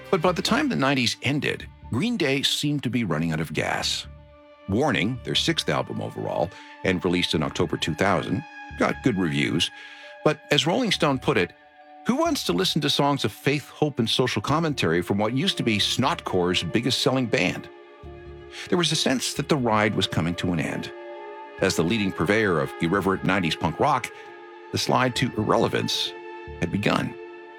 But by the time the 90s ended, Green Day seemed to be running out of gas. Warning, their sixth album overall, and released in October 2000, got good reviews. But as Rolling Stone put it, who wants to listen to songs of faith, hope, and social commentary from what used to be Snotcore's biggest-selling band? There was a sense that the ride was coming to an end. As the leading purveyor of irreverent 90s punk rock, the slide to irrelevance had begun.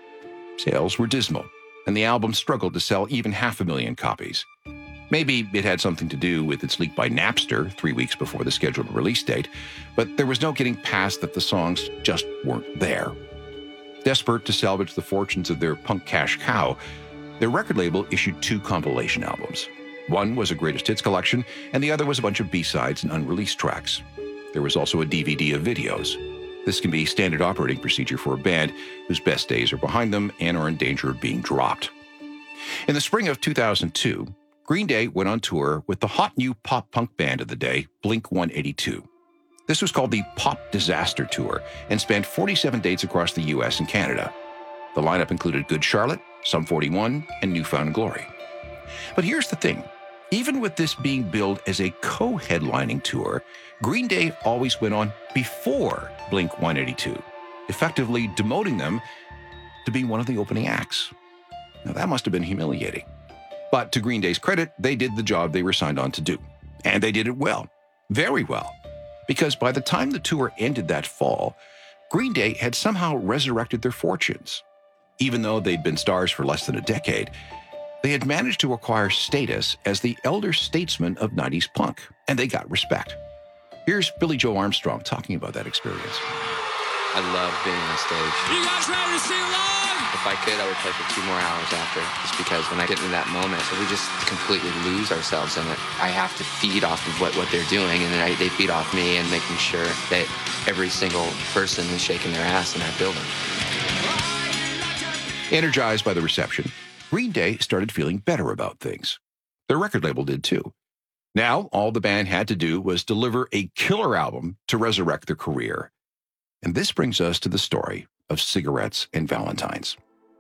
Sales were dismal, and the album struggled to sell even 500,000 copies. Maybe it had something to do with its leak by Napster 3 weeks before the scheduled release date, but there was no getting past that the songs just weren't there. Desperate to salvage the fortunes of their punk cash cow, their record label issued 2 compilation albums. One was a greatest hits collection, and the other was a bunch of B-sides and unreleased tracks. There was also a DVD of videos. This can be standard operating procedure for a band whose best days are behind them and are in danger of being dropped. In the spring of 2002, Green Day went on tour with the hot new pop-punk band of the day, Blink-182. This was called the Pop Disaster Tour and spanned 47 dates across the U.S. and Canada. The lineup included Good Charlotte, Sum 41, and New Found Glory. But here's the thing. Even with this being billed as a co-headlining tour, Green Day always went on before Blink-182, effectively demoting them to being one of the opening acts. Now, that must have been humiliating. But to Green Day's credit, they did the job they were signed on to do. And they did it well. Very well. Because by the time the tour ended that fall, Green Day had somehow resurrected their fortunes. Even though they'd been stars for less than a decade, they had managed to acquire status as the elder statesmen of 90s punk, and they got respect. Here's Billy Joe Armstrong talking about that experience. I love being on stage. You guys ready to sing along? If I could, I would play for 2 more hours after, just because when I get into that moment, we just completely lose ourselves in it. I have to feed off of what they're doing, and then they feed off me and making sure that every single person is shaking their ass in that building. Energized by the reception, Green Day started feeling better about things. Their record label did too. Now, all the band had to do was deliver a killer album to resurrect their career. And this brings us to the story of Cigarettes and Valentines.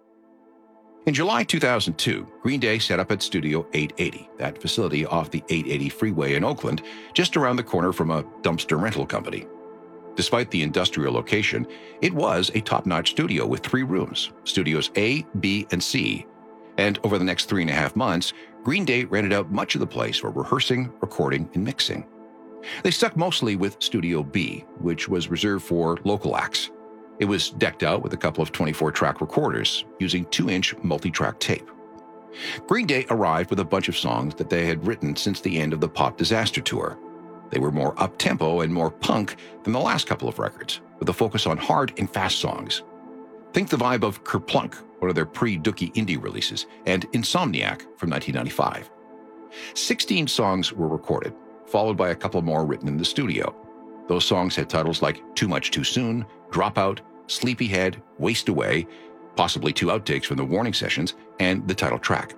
In July 2002, Green Day set up at Studio 880, that facility off the 880 freeway in Oakland, just around the corner from a dumpster rental company. Despite the industrial location, it was a top-notch studio with 3 rooms, Studios A, B, and C. And over the next 3.5 months, Green Day rented out much of the place for rehearsing, recording, and mixing. They stuck mostly with Studio B, which was reserved for local acts. It was decked out with a couple of 24-track recorders using 2-inch multi-track tape. Green Day arrived with a bunch of songs that they had written since the end of the Pop Disaster Tour. They were more up-tempo and more punk than the last couple of records, with a focus on hard and fast songs. Think the vibe of Kerplunk, one of their pre-Dookie indie releases, and Insomniac from 1995. 16 songs were recorded, followed by a couple more written in the studio. Those songs had titles like Too Much Too Soon, Dropout, Sleepyhead, Waste Away, possibly 2 outtakes from the Warning sessions, and the title track.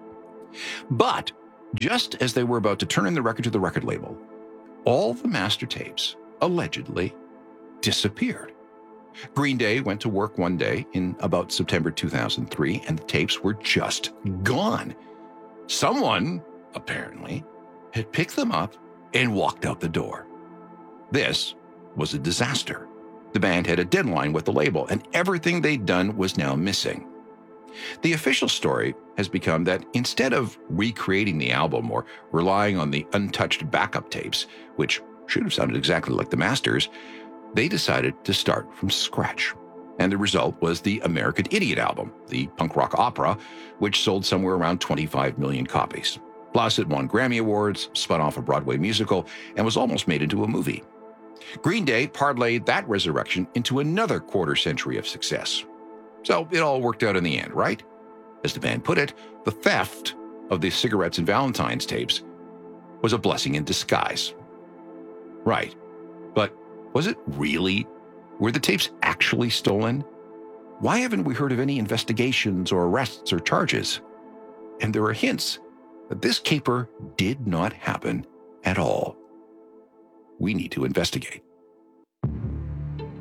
But just as they were about to turn in the record to the record label, all the master tapes allegedly disappeared. Green Day went to work one day in about September 2003, and the tapes were just gone. Someone, apparently, had picked them up and walked out the door. This was a disaster. The band had a deadline with the label, and everything they'd done was now missing. The official story has become that instead of recreating the album or relying on the untouched backup tapes, which should have sounded exactly like the masters, they decided to start from scratch. And the result was the American Idiot album, the punk rock opera, which sold somewhere around 25 million copies. Plus, it won Grammy Awards, spun off a Broadway musical, and was almost made into a movie. Green Day parlayed that resurrection into another quarter-century of success. So it all worked out in the end, right? As the band put it, the theft of the Cigarettes and Valentines tapes was a blessing in disguise. Right. But was it really? Were the tapes actually stolen? Why haven't we heard of any investigations or arrests or charges? And there are hints that this caper did not happen at all. We need to investigate.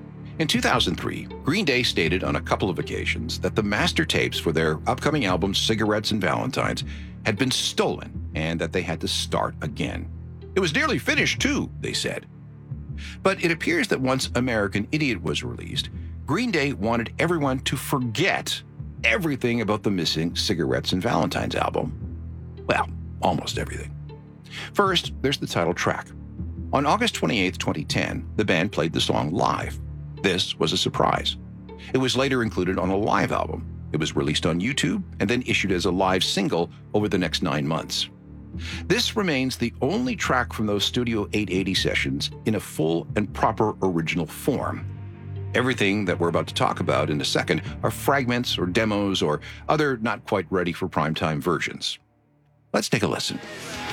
In 2003, Green Day stated on a couple of occasions that the master tapes for their upcoming album Cigarettes and Valentines had been stolen and that they had to start again. It was nearly finished too, they said. But it appears that once American Idiot was released, Green Day wanted everyone to forget everything about the missing Cigarettes and Valentines album. Well, almost everything. First, there's the title track. On August 28, 2010, the band played the song live. This was a surprise. It was later included on a live album. It was released on YouTube and then issued as a live single over the next 9 months. This remains the only track from those Studio 880 sessions in a full and proper original form. Everything that we're about to talk about in a second are fragments or demos or other not quite ready for primetime versions. Let's take a listen.